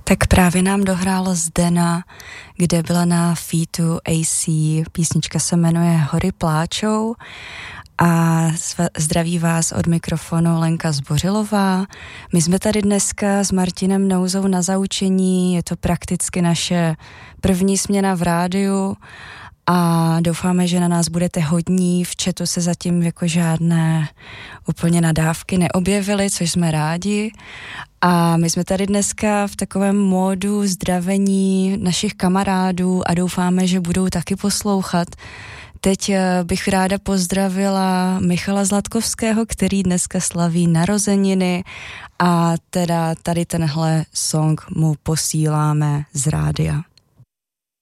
Tak právě nám dohrála Zdena, kde byla na featu AC, písnička se jmenuje Hory pláčou a zdraví vás od mikrofonu Lenka Zbořilová. My jsme tady dneska s Martinem Nouzou na zaučení, je to prakticky naše první směna v rádiu a doufáme, že na nás budete hodní. V chatu se zatím jako žádné úplně nadávky neobjevily, což jsme rádi. A my jsme tady dneska v takovém módu zdravení našich kamarádů a doufáme, že budou taky poslouchat. Teď bych ráda pozdravila Michala Zlatkovského, který dneska slaví narozeniny a teda tady tenhle song mu posíláme z rádia.